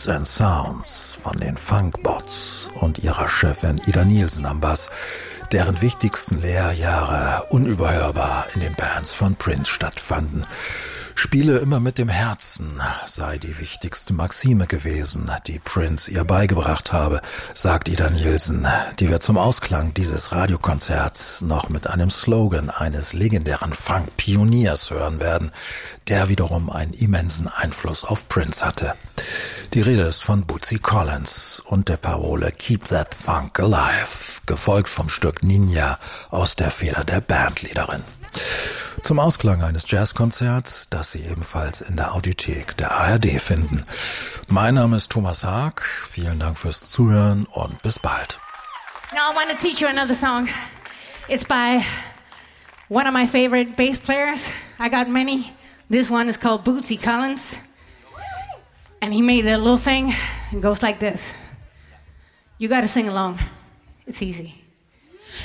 Sights and Sounds von den Funkbots und ihrer Chefin Ida Nielsen am Bass, deren wichtigsten Lehrjahre unüberhörbar in den Bands von Prince stattfanden. Spiele immer mit dem Herzen sei die wichtigste Maxime gewesen, die Prince ihr beigebracht habe, sagt Ida Nielsen, die wir zum Ausklang dieses Radiokonzerts noch mit einem Slogan eines legendären Funk-Pioniers hören werden, der wiederum einen immensen Einfluss auf Prince hatte. Die Rede ist von Bootsy Collins und der Parole Keep That Funk Alive, gefolgt vom Stück Ninja aus der Feder der Bandleaderin. Zum Ausklang eines Jazzkonzerts, das Sie ebenfalls in der Audiothek der ARD finden. Mein Name ist Thomas Haag, vielen Dank fürs Zuhören und bis bald. Now I want to teach you another song. It's by one of my favorite bass players. I got many. This one is called Bootsy Collins. And he made a little thing. It goes like this. You got to sing along. It's easy.